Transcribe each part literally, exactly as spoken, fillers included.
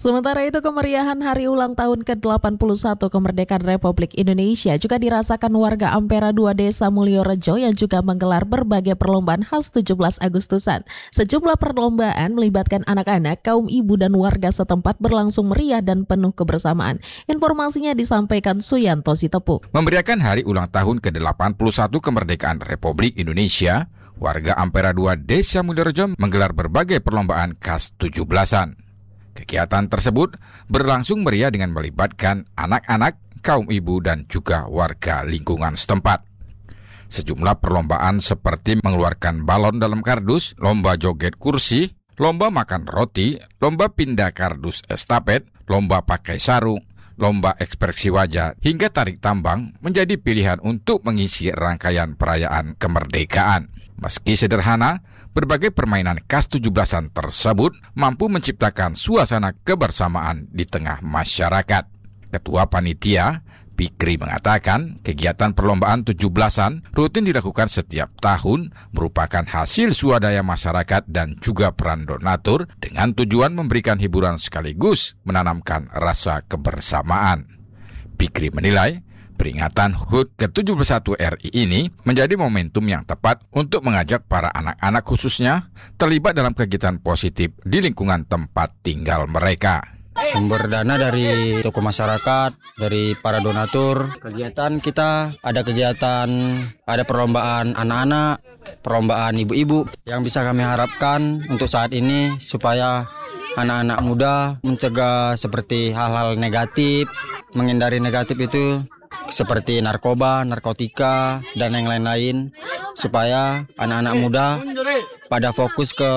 Sementara itu, kemeriahan hari ulang tahun ke delapan puluh satu kemerdekaan Republik Indonesia juga dirasakan warga Ampera dua Desa Mulyorejo yang juga menggelar berbagai perlombaan khas tujuh belas Agustusan. Sejumlah perlombaan melibatkan anak-anak, kaum ibu dan warga setempat berlangsung meriah dan penuh kebersamaan. Informasinya disampaikan Suyanto Sitepu. Memeriahkan hari ulang tahun ke delapan puluh satu kemerdekaan Republik Indonesia, warga Ampera dua Desa Mulyorejo menggelar berbagai perlombaan khas tujuh belasan. Kegiatan tersebut berlangsung meriah dengan melibatkan anak-anak, kaum ibu, dan juga warga lingkungan setempat. Sejumlah perlombaan seperti mengeluarkan balon dalam kardus, lomba joget kursi, lomba makan roti, lomba pindah kardus estafet, lomba pakai sarung, lomba ekspresi wajah, hingga tarik tambang menjadi pilihan untuk mengisi rangkaian perayaan kemerdekaan. Meski sederhana, berbagai permainan khas tujuh belasan tersebut mampu menciptakan suasana kebersamaan di tengah masyarakat. Ketua Panitia, Pikri, mengatakan kegiatan perlombaan tujuh belasan rutin dilakukan setiap tahun, merupakan hasil swadaya masyarakat dan juga peran donatur dengan tujuan memberikan hiburan sekaligus menanamkan rasa kebersamaan. Pikri menilai peringatan H U T ke tujuh puluh satu R I ini menjadi momentum yang tepat untuk mengajak para anak-anak khususnya terlibat dalam kegiatan positif di lingkungan tempat tinggal mereka. Sumber dana dari tokoh masyarakat, dari para donatur. Kegiatan kita ada kegiatan, ada perlombaan anak-anak, perlombaan ibu-ibu. Yang bisa kami harapkan untuk saat ini supaya anak-anak muda mencegah seperti hal-hal negatif, menghindari negatif itu seperti narkoba, narkotika, dan yang lain-lain, supaya anak-anak muda pada fokus ke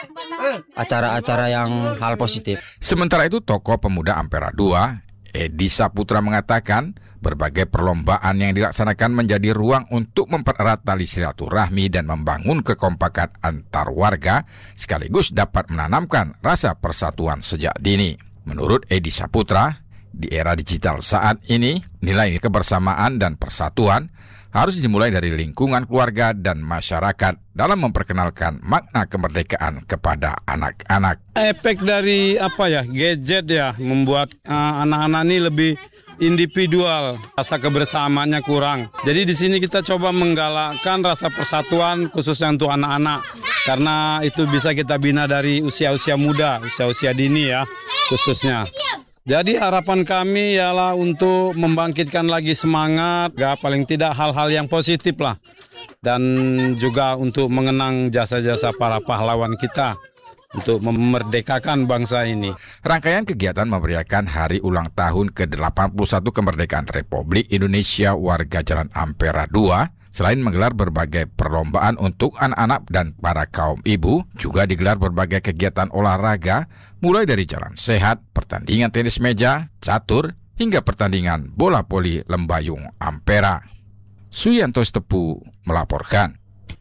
acara-acara yang hal positif. Sementara itu, tokoh pemuda Ampera dua, Edi Saputra, mengatakan berbagai perlombaan yang dilaksanakan menjadi ruang untuk mempererat tali silaturahmi dan membangun kekompakan antar warga, sekaligus dapat menanamkan rasa persatuan sejak dini. Menurut Edi Saputra, di era digital saat ini, nilai kebersamaan dan persatuan harus dimulai dari lingkungan keluarga dan masyarakat dalam memperkenalkan makna kemerdekaan kepada anak-anak. Efek dari apa ya, gadget ya, membuat uh, anak-anak ini lebih individual, rasa kebersamaannya kurang. Jadi di sini kita coba menggalakkan rasa persatuan khususnya untuk anak-anak, karena itu bisa kita bina dari usia-usia muda, usia-usia dini ya khususnya. Jadi harapan kami ialah untuk membangkitkan lagi semangat, ya, paling tidak hal-hal yang positif lah. Dan juga untuk mengenang jasa-jasa para pahlawan kita untuk memerdekakan bangsa ini. Rangkaian kegiatan memeriahkan hari ulang tahun ke delapan puluh satu kemerdekaan Republik Indonesia warga Jalan Ampera dua, selain menggelar berbagai perlombaan untuk anak-anak dan para kaum ibu, juga digelar berbagai kegiatan olahraga, mulai dari jalan sehat, pertandingan tenis meja, catur, hingga pertandingan bola voli Lembayung Ampera. Suyanto Sitepu melaporkan.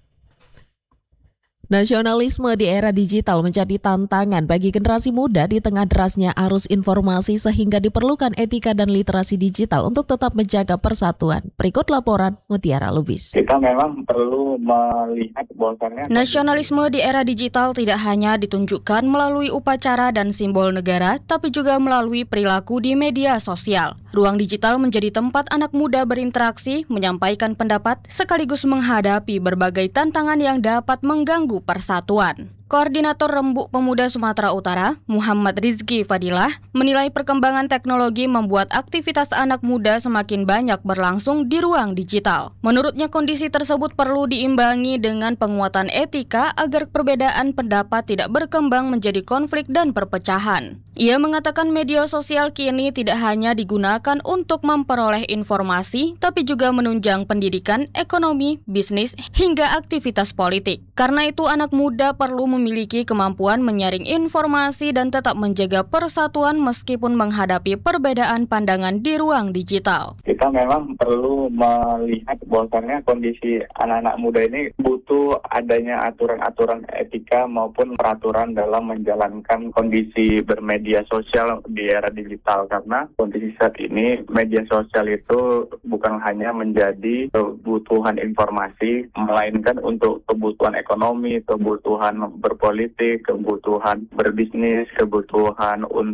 Nasionalisme di era digital menjadi tantangan bagi generasi muda di tengah derasnya arus informasi, sehingga diperlukan etika dan literasi digital untuk tetap menjaga persatuan. Berikut laporan Mutiara Lubis. Kita memang perlu melihat bahwasannya nasionalisme di era digital tidak hanya ditunjukkan melalui upacara dan simbol negara, tapi juga melalui perilaku di media sosial. Ruang digital menjadi tempat anak muda berinteraksi, menyampaikan pendapat, sekaligus menghadapi berbagai tantangan yang dapat mengganggu persatuan. Koordinator Rembuk Pemuda Sumatera Utara, Muhammad Rizky Fadilah, menilai perkembangan teknologi membuat aktivitas anak muda semakin banyak berlangsung di ruang digital. Menurutnya, kondisi tersebut perlu diimbangi dengan penguatan etika agar perbedaan pendapat tidak berkembang menjadi konflik dan perpecahan. Ia mengatakan media sosial kini tidak hanya digunakan untuk memperoleh informasi, tapi juga menunjang pendidikan, ekonomi, bisnis, hingga aktivitas politik. Karena itu, anak muda perlu memiliki kemampuan menyaring informasi dan tetap menjaga persatuan meskipun menghadapi perbedaan pandangan di ruang digital. Kita memang perlu melihat bahwasannya kondisi anak-anak muda ini butuh adanya aturan-aturan etika maupun peraturan dalam menjalankan kondisi bermedia sosial di era digital, karena kondisi saat ini media sosial itu bukan hanya menjadi kebutuhan informasi, melainkan untuk kebutuhan ekonomi, kebutuhan berpolitik, kebutuhan berbisnis, kebutuhan untuk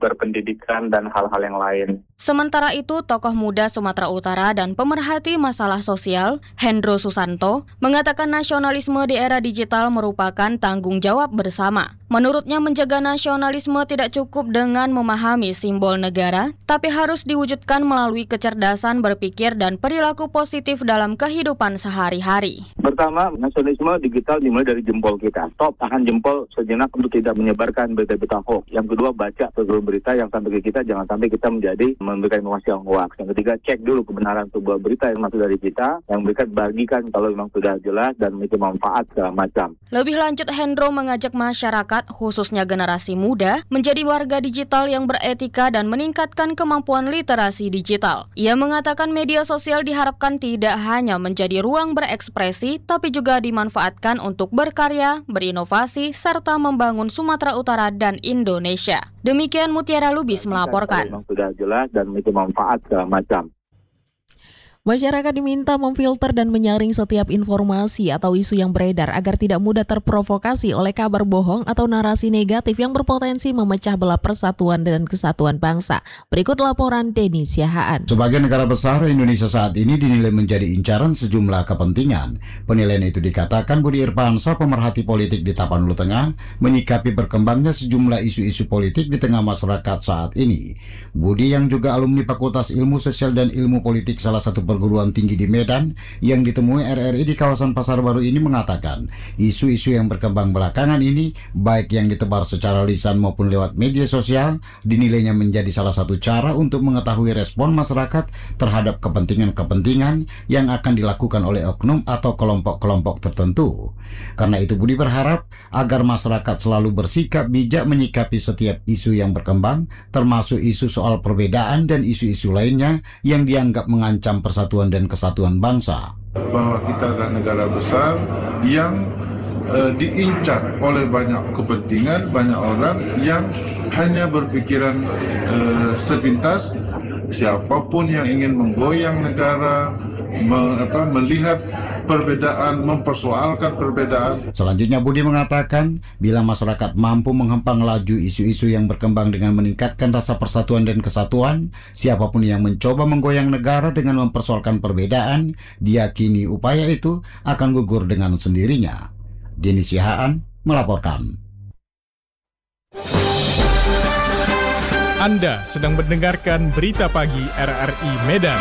berpendidikan, dan hal-hal yang lain. Sementara itu, tokoh muda Sumatera Utara dan pemerhati masalah sosial, Hendro Susanto, mengatakan nasionalisme di era digital merupakan tanggung jawab bersama. Menurutnya, menjaga nasionalisme tidak cukup dengan memahami simbol negara, tapi harus diwujudkan melalui kecerdasan berpikir dan perilaku positif dalam kehidupan sehari-hari. Pertama, nasionalisme digital dimulai dari jempol kita. Stop, tahan jempol sejenak untuk tidak menyebarkan berita-berita hoax. Yang kedua, baca seluruh berita yang sampai ke kita, jangan sampai kita menjadi memberikan informasi yang hoax. Yang ketiga, cek dulu kebenaran sebuah berita yang masuk dari kita, yang berikut bagikan kalau memang sudah jelas dan memiliki manfaat segala macam. Lebih lanjut, Hendro mengajak masyarakat, khususnya generasi muda, menjadi warga digital yang beretika dan meningkatkan kemampuan literasi digital. Ia mengatakan media sosial diharapkan tidak hanya menjadi ruang berekspresi, tapi juga dimanfaatkan untuk berkarya, berinovasi, serta membangun Sumatera Utara dan Indonesia. Demikian Mutiara Lubis melaporkan. Memang sudah jelas dan memiliki manfaat segala macam. Masyarakat diminta memfilter dan menyaring setiap informasi atau isu yang beredar agar tidak mudah terprovokasi oleh kabar bohong atau narasi negatif yang berpotensi memecah belah persatuan dan kesatuan bangsa. Berikut laporan Denny Siahaan. Sebagai negara besar, Indonesia saat ini dinilai menjadi incaran sejumlah kepentingan. Penilaian itu dikatakan Budi Irfansyah, pemerhati politik di Tapanuli Tengah, menyikapi berkembangnya sejumlah isu-isu politik di tengah masyarakat saat ini. Budi yang juga alumni Fakultas Ilmu Sosial dan Ilmu Politik salah satu perguruan tinggi di Medan yang ditemui R R I di kawasan Pasar Baru ini mengatakan isu-isu yang berkembang belakangan ini baik yang ditebar secara lisan maupun lewat media sosial dinilainya menjadi salah satu cara untuk mengetahui respon masyarakat terhadap kepentingan-kepentingan yang akan dilakukan oleh oknum atau kelompok-kelompok tertentu. Karena itu Budi berharap agar masyarakat selalu bersikap bijak menyikapi setiap isu yang berkembang, termasuk isu soal perbedaan dan isu-isu lainnya yang dianggap mengancam persatuan Persatuan dan kesatuan bangsa. Bahwa kita adalah negara besar yang uh, diincar oleh banyak kepentingan, banyak orang yang hanya berpikiran uh, sepintas. Siapapun yang ingin menggoyang negara, me, apa, melihat perbedaan, mempersoalkan perbedaan. Selanjutnya Budi mengatakan, bila masyarakat mampu menghempang laju isu-isu yang berkembang dengan meningkatkan rasa persatuan dan kesatuan, siapapun yang mencoba menggoyang negara dengan mempersoalkan perbedaan, diyakini upaya itu akan gugur dengan sendirinya. Denny Siahaan melaporkan. Anda sedang mendengarkan berita pagi R R I Medan.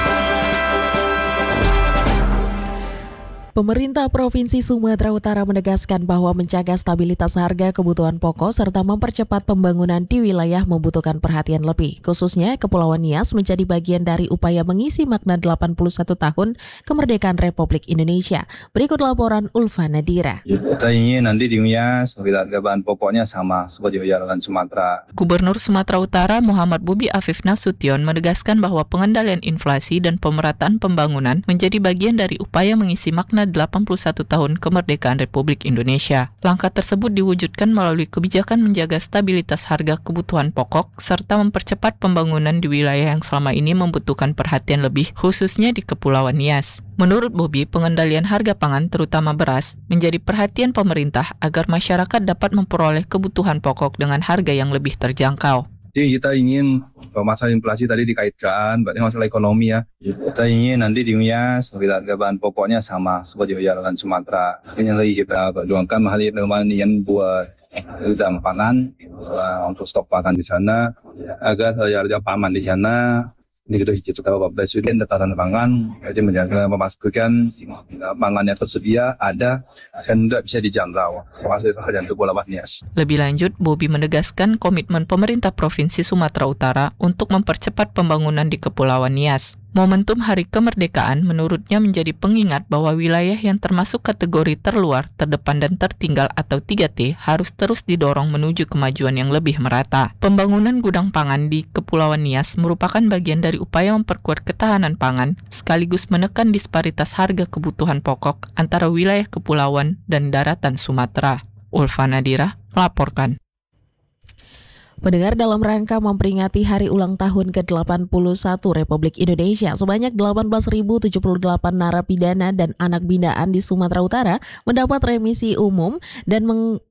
Pemerintah Provinsi Sumatera Utara menegaskan bahwa menjaga stabilitas harga kebutuhan pokok serta mempercepat pembangunan di wilayah membutuhkan perhatian lebih. Khususnya Kepulauan Nias menjadi bagian dari upaya mengisi makna delapan puluh satu tahun kemerdekaan Republik Indonesia. Berikut laporan Ulfa Nadira. Kita ingin nanti di Nias harga bahan pokoknya sama seperti wilayah Sumatera. Gubernur Sumatera Utara Muhammad Bobi Afif Nasution menegaskan bahwa pengendalian inflasi dan pemerataan pembangunan menjadi bagian dari upaya mengisi makna delapan puluh satu tahun kemerdekaan Republik Indonesia. Langkah tersebut diwujudkan melalui kebijakan menjaga stabilitas harga kebutuhan pokok serta mempercepat pembangunan di wilayah yang selama ini membutuhkan perhatian lebih, khususnya di Kepulauan Nias. Menurut Bobi, pengendalian harga pangan terutama beras menjadi perhatian pemerintah agar masyarakat dapat memperoleh kebutuhan pokok dengan harga yang lebih terjangkau. Jadi kita ingin masalah inflasi tadi dikaitkan, berarti masalah ekonomi ya. Kita ingin nanti di Nias harga bahan pokoknya sama seperti wilayah Sumatera. Ini yang lagi kita perjuangkan hal ini buat gudang pangan untuk stok pangan di sana agar harga paman di sana. Ini kita cita Bapak Presiden tatanan pangan, jadi menjaga memastikan pangan yang tersedia ada dan tidak bisa dijangkau. Masalah untuk Kepulauan Nias. Lebih lanjut, Bobi menegaskan komitmen pemerintah Provinsi Sumatera Utara untuk mempercepat pembangunan di Kepulauan Nias. Momentum Hari Kemerdekaan menurutnya menjadi pengingat bahwa wilayah yang termasuk kategori terluar, terdepan dan tertinggal atau tiga T harus terus didorong menuju kemajuan yang lebih merata. Pembangunan gudang pangan di Kepulauan Nias merupakan bagian dari upaya memperkuat ketahanan pangan sekaligus menekan disparitas harga kebutuhan pokok antara wilayah kepulauan dan daratan Sumatera. Ulfa Nadira melaporkan. Pendengar, dalam rangka memperingati hari ulang tahun ke delapan puluh satu Republik Indonesia, sebanyak delapan belas ribu tujuh puluh delapan narapidana dan anak binaan di Sumatera Utara mendapat remisi umum dan meng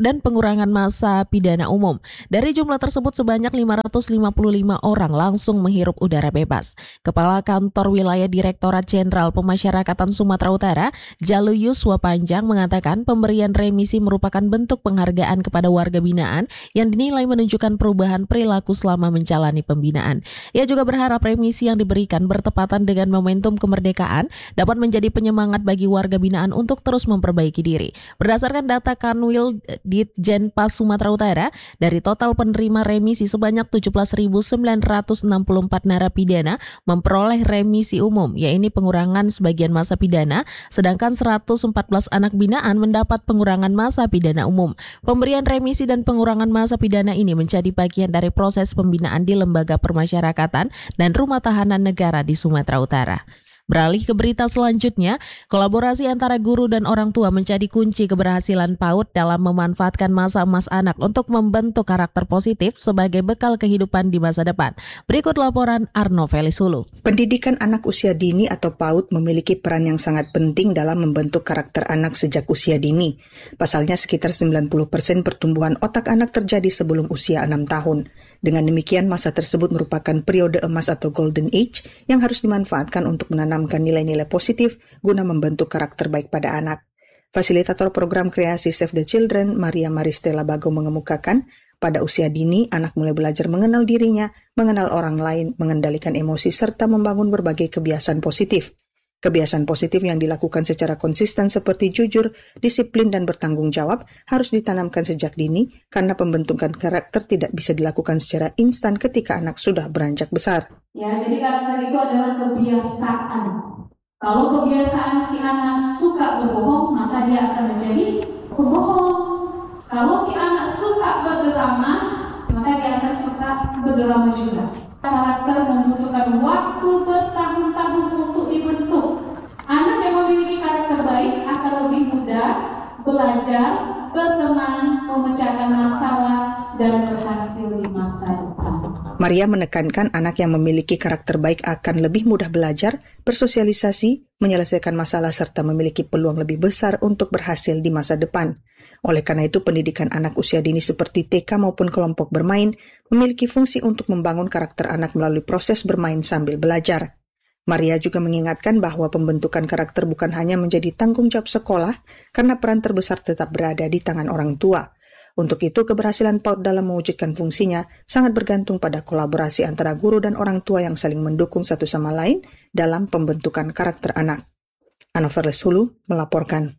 dan pengurangan masa pidana umum. Dari jumlah tersebut sebanyak lima ratus lima puluh lima orang langsung menghirup udara bebas. Kepala Kantor Wilayah Direktorat Jenderal Pemasyarakatan Sumatera Utara, Jalu Yuswa Panjang mengatakan pemberian remisi merupakan bentuk penghargaan kepada warga binaan yang dinilai menunjukkan perubahan perilaku selama menjalani pembinaan. Ia juga berharap remisi yang diberikan bertepatan dengan momentum kemerdekaan dapat menjadi penyemangat bagi warga binaan untuk terus memperbaiki diri. Berdasarkan data Kanwil Ditjenpas Sumatera Utara, dari total penerima remisi sebanyak tujuh belas ribu sembilan ratus enam puluh empat narapidana memperoleh remisi umum, yaitu pengurangan sebagian masa pidana, sedangkan seratus empat belas anak binaan mendapat pengurangan masa pidana umum. Pemberian remisi dan pengurangan masa pidana ini menjadi bagian dari proses pembinaan di lembaga permasyarakatan dan rumah tahanan negara di Sumatera Utara. Beralih ke berita selanjutnya, kolaborasi antara guru dan orang tua menjadi kunci keberhasilan PAUD dalam memanfaatkan masa emas anak untuk membentuk karakter positif sebagai bekal kehidupan di masa depan. Berikut laporan Arno Felisulu. Pendidikan anak usia dini atau PAUD memiliki peran yang sangat penting dalam membentuk karakter anak sejak usia dini. Pasalnya sekitar sembilan puluh persen pertumbuhan otak anak terjadi sebelum usia enam tahun. Dengan demikian, masa tersebut merupakan periode emas atau golden age yang harus dimanfaatkan untuk menanamkan nilai-nilai positif guna membentuk karakter baik pada anak. Fasilitator program kreasi Save the Children, Maria Maristela Bago mengemukakan, pada usia dini, anak mulai belajar mengenal dirinya, mengenal orang lain, mengendalikan emosi, serta membangun berbagai kebiasaan positif. Kebiasaan positif yang dilakukan secara konsisten seperti jujur, disiplin, dan bertanggung jawab harus ditanamkan sejak dini karena pembentukan karakter tidak bisa dilakukan secara instan ketika anak sudah beranjak besar. Ya, jadi karakter itu adalah kebiasaan. Kalau kebiasaan si anak suka berbohong, maka dia akan menjadi pembohong. Kalau si anak suka berdrama, maka dia akan suka berdrama juga. Karakter membutuhkan waktu bertahun-tahun untuk dibentuk. Anak yang memiliki karakter baik akan lebih mudah belajar, berteman, memecahkan masalah, dan berhasil di masa depan. Maria menekankan anak yang memiliki karakter baik akan lebih mudah belajar, bersosialisasi, menyelesaikan masalah, serta memiliki peluang lebih besar untuk berhasil di masa depan. Oleh karena itu, pendidikan anak usia dini seperti T K maupun kelompok bermain memiliki fungsi untuk membangun karakter anak melalui proses bermain sambil belajar. Maria juga mengingatkan bahwa pembentukan karakter bukan hanya menjadi tanggung jawab sekolah, karena peran terbesar tetap berada di tangan orang tua. Untuk itu, keberhasilan PAUD dalam mewujudkan fungsinya sangat bergantung pada kolaborasi antara guru dan orang tua yang saling mendukung satu sama lain dalam pembentukan karakter anak. Anover Lesulu melaporkan.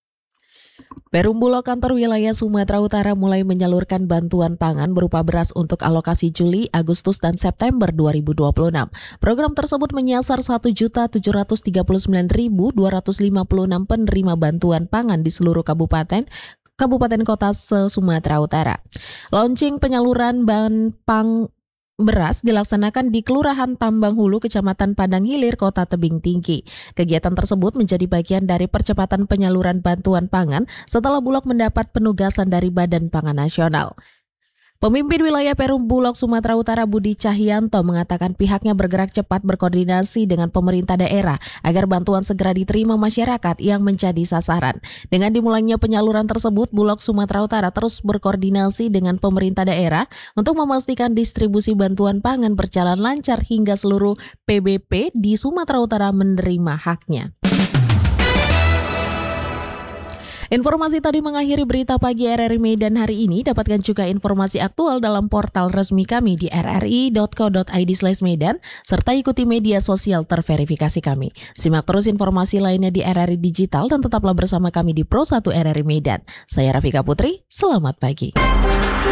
Perum Bulog Kantor Wilayah Sumatera Utara mulai menyalurkan bantuan pangan berupa beras untuk alokasi Juli, Agustus, dan September dua ribu dua puluh enam. Program tersebut menyasar satu juta tujuh ratus tiga puluh sembilan ribu dua ratus lima puluh enam penerima bantuan pangan di seluruh kabupaten Kabupaten Kota se-Sumatera Utara. Launching penyaluran bahan pang beras dilaksanakan di Kelurahan Tambang Hulu, Kecamatan Padang Hilir, Kota Tebing Tinggi. Kegiatan tersebut menjadi bagian dari percepatan penyaluran bantuan pangan setelah Bulog mendapat penugasan dari Badan Pangan Nasional. Pemimpin wilayah Perum Bulog Sumatera Utara Budi Cahyanto mengatakan pihaknya bergerak cepat berkoordinasi dengan pemerintah daerah agar bantuan segera diterima masyarakat yang menjadi sasaran. Dengan dimulainya penyaluran tersebut, Bulog Sumatera Utara terus berkoordinasi dengan pemerintah daerah untuk memastikan distribusi bantuan pangan berjalan lancar hingga seluruh P B P di Sumatera Utara menerima haknya. Informasi tadi mengakhiri berita pagi R R I Medan hari ini. Dapatkan juga informasi aktual dalam portal resmi kami di r r i dot co dot i d slash medan serta ikuti media sosial terverifikasi kami. Simak terus informasi lainnya di R R I Digital dan tetaplah bersama kami di Pro satu R R I Medan. Saya Rafika Putri, selamat pagi.